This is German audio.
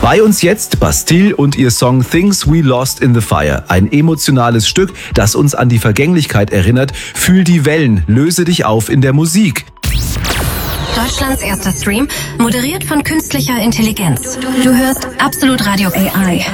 Bei uns jetzt Bastille und ihr Song Things We Lost in the Fire. Ein emotionales Stück, das uns an die Vergänglichkeit erinnert. Fühl die Wellen, löse dich auf in der Musik. Deutschlands erster Stream, moderiert von künstlicher Intelligenz. Du hörst Absolut Radio AI.